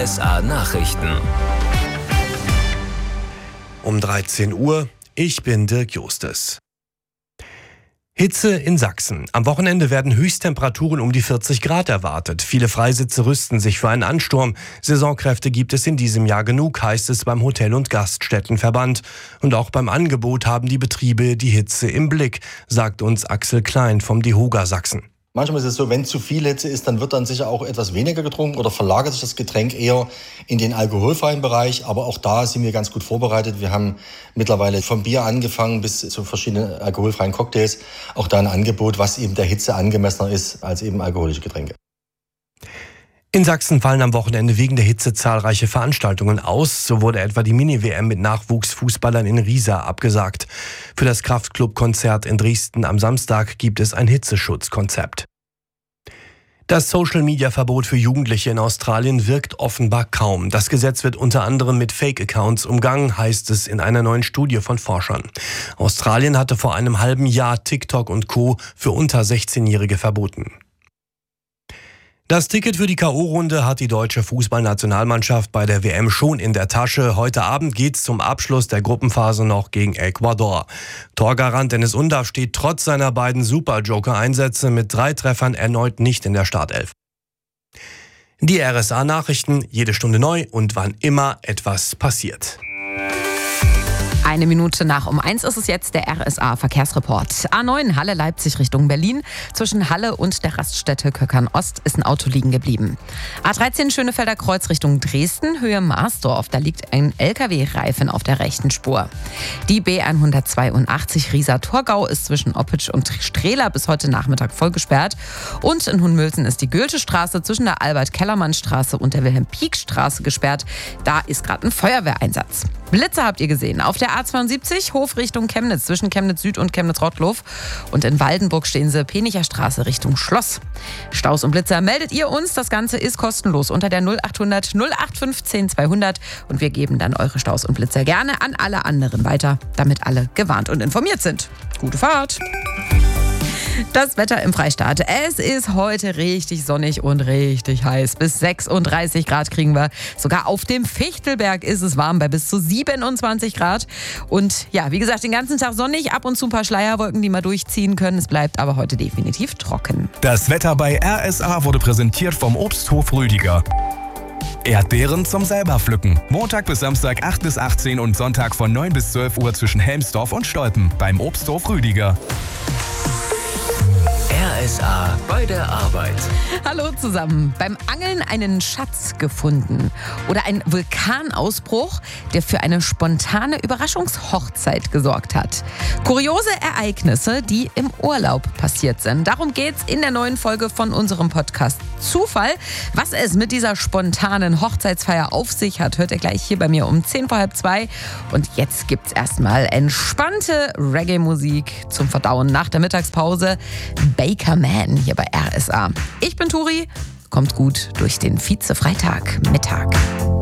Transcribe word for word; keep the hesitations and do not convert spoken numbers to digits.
S A Nachrichten. Um dreizehn Uhr, ich bin Dirk Justes. Hitze in Sachsen. Am Wochenende werden Höchsttemperaturen um die vierzig Grad erwartet. Viele Freisitze rüsten sich für einen Ansturm. Saisonkräfte gibt es in diesem Jahr genug, heißt es beim Hotel- und Gaststättenverband. Und auch beim Angebot haben die Betriebe die Hitze im Blick, sagt uns Axel Klein vom DEHOGA Sachsen. Manchmal ist es so, wenn zu viel Hitze ist, dann wird dann sicher auch etwas weniger getrunken oder verlagert sich das Getränk eher in den alkoholfreien Bereich. Aber auch da sind wir ganz gut vorbereitet. Wir haben mittlerweile vom Bier angefangen bis zu verschiedenen alkoholfreien Cocktails auch da ein Angebot, was eben der Hitze angemessener ist als eben alkoholische Getränke. In Sachsen fallen am Wochenende wegen der Hitze zahlreiche Veranstaltungen aus. So wurde etwa die Mini-W M mit Nachwuchsfußballern in Riesa abgesagt. Für das Kraftclub-Konzert in Dresden am Samstag gibt es ein Hitzeschutzkonzept. Das Social-Media-Verbot für Jugendliche in Australien wirkt offenbar kaum. Das Gesetz wird unter anderem mit Fake-Accounts umgangen, heißt es in einer neuen Studie von Forschern. Australien hatte vor einem halben Jahr TikTok und Co. für unter sechzehnjährige verboten. Das Ticket für die K O-Runde hat die deutsche Fußballnationalmannschaft bei der W M schon in der Tasche. Heute Abend geht's zum Abschluss der Gruppenphase noch gegen Ecuador. Torgarant Dennis Undaff steht trotz seiner beiden Super-Joker-Einsätze mit drei Treffern erneut nicht in der Startelf. Die R S A-Nachrichten, jede Stunde neu und wann immer etwas passiert. Eine Minute nach um eins ist es jetzt der R S A-Verkehrsreport. A neun Halle-Leipzig Richtung Berlin. Zwischen Halle und der Raststätte Köckern-Ost ist ein Auto liegen geblieben. A dreizehn Schönefelder Kreuz Richtung Dresden, Höhe Marsdorf. Da liegt ein L K W-Reifen auf der rechten Spur. Die B hundertzweiundachtzig Riesa-Torgau ist zwischen Oppitsch und Strehla bis heute Nachmittag voll gesperrt. Und in Hohenmülsen ist die Goethestraße zwischen der Albert-Kellermann-Straße und der Wilhelm-Pieck-Straße gesperrt. Da ist gerade ein Feuerwehreinsatz. Blitze habt ihr gesehen. Auf der A zweiundsiebzig, Hof Richtung Chemnitz, zwischen Chemnitz Süd und Chemnitz-Rottlow. Und in Waldenburg stehen sie Penicher Straße Richtung Schloss. Staus und Blitzer meldet ihr uns. Das Ganze ist kostenlos unter der null achthundert null acht fünfzehn zweihundert. Und wir geben dann eure Staus und Blitzer gerne an alle anderen weiter, damit alle gewarnt und informiert sind. Gute Fahrt! Das Wetter im Freistaat. Es ist heute richtig sonnig und richtig heiß. Bis sechsunddreißig Grad kriegen wir. Sogar auf dem Fichtelberg ist es warm bei bis zu siebenundzwanzig Grad. Und ja, wie gesagt, den ganzen Tag sonnig. Ab und zu ein paar Schleierwolken, die mal durchziehen können. Es bleibt aber heute definitiv trocken. Das Wetter bei R S A wurde präsentiert vom Obsthof Rüdiger. Erdbeeren zum selber pflücken. Montag bis Samstag acht bis achtzehn und Sonntag von neun bis zwölf Uhr zwischen Helmsdorf und Stolpen beim Obsthof Rüdiger. R S A bei der Arbeit. Hallo zusammen. Beim Angeln einen Schatz gefunden oder ein Vulkanausbruch, der für eine spontane Überraschungshochzeit gesorgt hat. Kuriose Ereignisse, die im Urlaub passiert sind. Darum geht's in der neuen Folge von unserem Podcast Zufall. Was es mit dieser spontanen Hochzeitsfeier auf sich hat, hört ihr gleich hier bei mir um zehn vor halb zwei. Und jetzt gibt's erstmal entspannte Reggae-Musik zum Verdauen nach der Mittagspause. Baker Man hier bei R S A. Ich bin Turi, kommt gut durch den Vize-Freitag Mittag.